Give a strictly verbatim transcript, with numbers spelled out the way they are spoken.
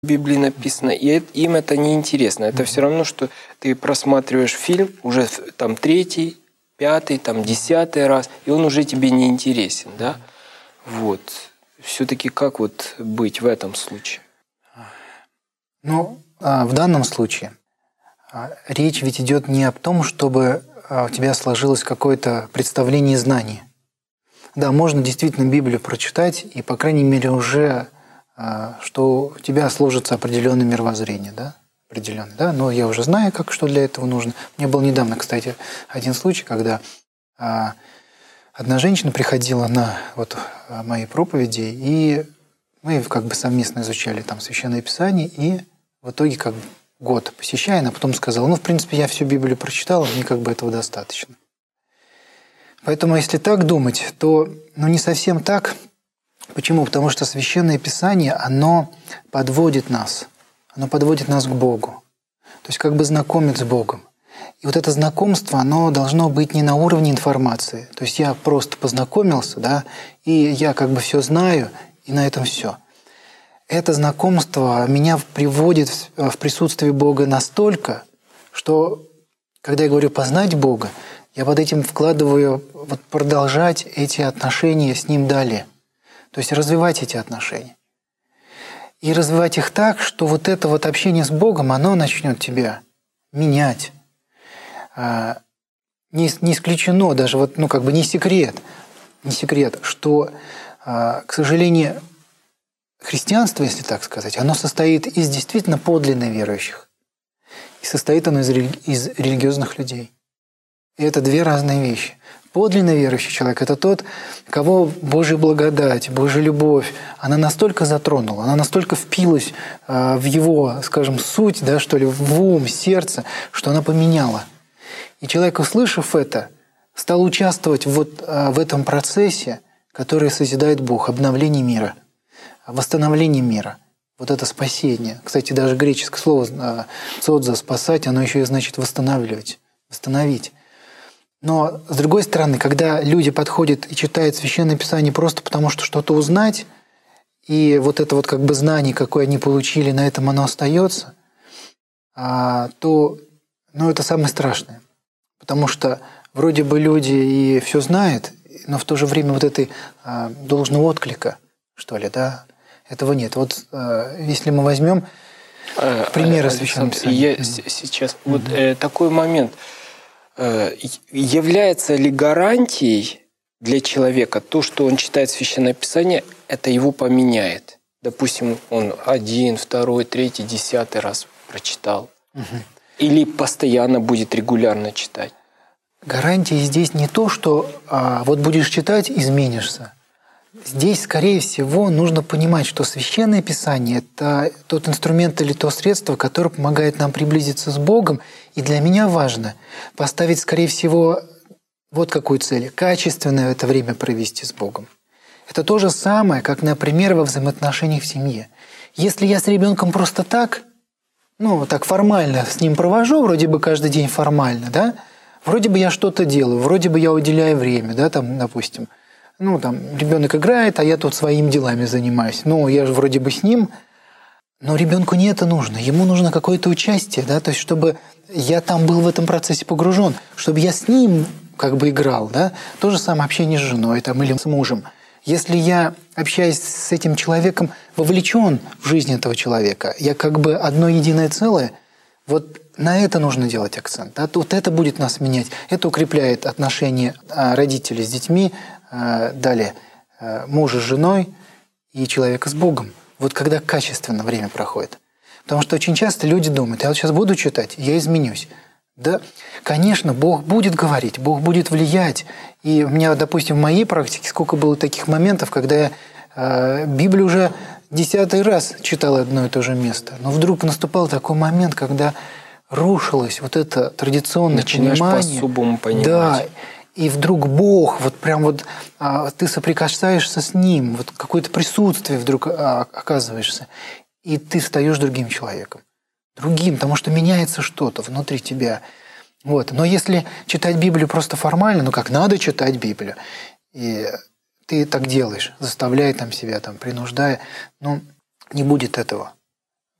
в Библии написано, и им это не интересно. Это все равно, что ты просматриваешь фильм уже там третий, пятый, там десятый раз, и он уже тебе не интересен, да? Вот. Все-таки как вот быть в этом случае? Ну, в данном случае речь ведь идет не о том, чтобы у тебя сложилось какое-то представление и знание. Да, можно действительно Библию прочитать, и, по крайней мере, уже что у тебя сложится определенное мировоззрение, да? Определенное, да? Но я уже знаю, как, что для этого нужно. У меня был недавно, кстати, один случай, когда одна женщина приходила на вот мои проповеди, и мы как бы совместно изучали там Священное Писание, и в итоге как бы год посещая, она потом сказала, ну, в принципе, я всю Библию прочитала, мне как бы этого достаточно. Поэтому, если так думать, то ну, не совсем так. Почему? Потому что Священное Писание, оно подводит нас. Оно подводит нас к Богу. То есть как бы знакомит с Богом. И вот это знакомство, оно должно быть не на уровне информации. То есть я просто познакомился, да, и я как бы все знаю, и на этом все. Это знакомство меня приводит в присутствие Бога настолько, что, когда я говорю «познать Бога», я под этим вкладываю вот, продолжать эти отношения с Ним далее. То есть развивать эти отношения. И развивать их так, что вот это вот общение с Богом, оно начнет тебя менять. Не исключено, даже вот, ну, как бы не секрет, не секрет, что, к сожалению, христианство, если так сказать, оно состоит из действительно подлинно верующих. И состоит оно из, рели... из религиозных людей. И это две разные вещи. Подлинно верующий человек – это тот, кого Божья благодать, Божья любовь, она настолько затронула, она настолько впилась в его, скажем, суть, да, что ли, в ум, сердце, что она поменяла. И человек, услышав это, стал участвовать вот в этом процессе, который созидает Бог, обновление мира, восстановление мира. Вот это спасение. Кстати, даже греческое слово «цодза» – «спасать», оно еще и значит «восстанавливать», «восстановить». Но, с другой стороны, когда люди подходят и читают Священное Писание просто потому, что что-то узнать, и вот это вот как бы знание, какое они получили, на этом оно остается, то ну, это самое страшное. Потому что вроде бы люди и все знают, но в то же время вот этой должного отклика, что ли, да, этого нет. Вот если мы возьмем примеры Священного Писания. Я сейчас, mm-hmm. вот э, такой момент. Является ли гарантией для человека то, что он читает Священное Писание, это его поменяет? Допустим, он один, второй, третий, десятый раз прочитал. Угу. Или постоянно будет регулярно читать? Гарантия здесь не то, что а, вот будешь читать, изменишься. Здесь, скорее всего, нужно понимать, что Священное Писание – это тот инструмент или то средство, которое помогает нам приблизиться с Богом. И для меня важно поставить, скорее всего, вот какую цель – качественно это время провести с Богом. Это то же самое, как, например, во взаимоотношениях в семье. Если я с ребенком просто так, ну, так формально с ним провожу, вроде бы каждый день формально, да, вроде бы я что-то делаю, вроде бы я уделяю время, да, там, допустим, ну, там, ребенок играет, а я тут своими делами занимаюсь. Ну, я же вроде бы с ним, но ребенку не это нужно. Ему нужно какое-то участие, да, то есть, чтобы я там был в этом процессе погружен, чтобы я с ним как бы играл, да. То же самое общение с женой там, или с мужем. Если я, общаясь с этим человеком, вовлечен в жизнь этого человека, я как бы одно единое целое, вот на это нужно делать акцент. Да? Вот это будет нас менять. Это укрепляет отношения родителей с детьми, далее мужа с женой и человека с Богом. Вот когда качественно время проходит. Потому что очень часто люди думают, я вот сейчас буду читать, я изменюсь. Да, конечно, Бог будет говорить, Бог будет влиять. И у меня, допустим, в моей практике сколько было таких моментов, когда я э, Библию уже десятый раз читал одно и то же место. Но вдруг наступал такой момент, когда рушилось вот это традиционное Начинаешь понимание. по-особому понимать. Да, и вдруг Бог, вот прям вот а, ты соприкасаешься с Ним, вот какое-то присутствие вдруг а, оказываешься, и ты встаешь другим человеком. Другим, потому что меняется что-то внутри тебя. Вот. Но если читать Библию просто формально, ну как надо читать Библию, и ты так делаешь, заставляя там себя, там, принуждая, ну не будет этого.